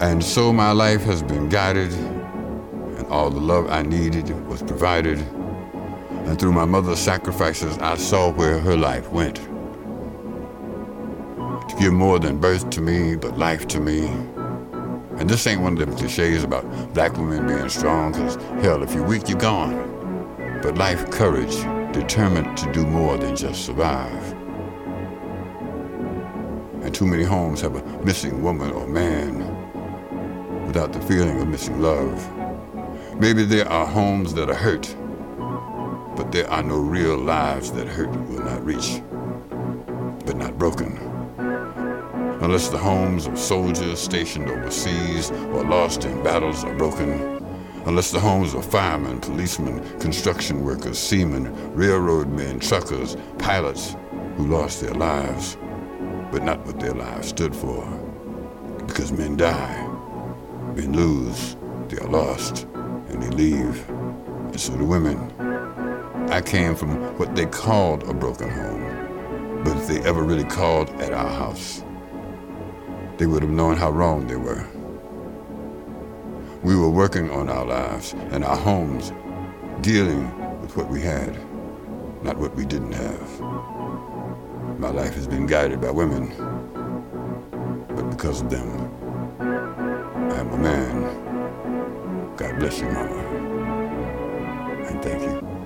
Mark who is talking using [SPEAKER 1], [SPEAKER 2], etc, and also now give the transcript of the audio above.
[SPEAKER 1] And so my life has been guided, and all the love I needed was provided. And through my mother's sacrifices, I saw where her life went. To give more than birth to me, but life to me. And this ain't one of them cliches about black women being strong, cause hell, if you're weak, you're gone. But life, courage, determined to do more than just survive. And too many homes have a missing woman or man without the feeling of missing love. Maybe there are homes that are hurt, but there are no real lives that hurt will not reach, but not broken. Unless the homes of soldiers stationed overseas or lost in battles are broken. Unless the homes of firemen, policemen, construction workers, seamen, railroad men, truckers, pilots who lost their lives, but not what their lives stood for. Because men die, men lose, they are lost, and they leave. And so do women. I came from what they called a broken home, but if they ever really called at our house, they would have known how wrong they were. We were working on our lives and our homes, dealing with what we had, not what we didn't have. My life has been guided by women, but because of them, I am a man. God bless you, Mama, and thank you.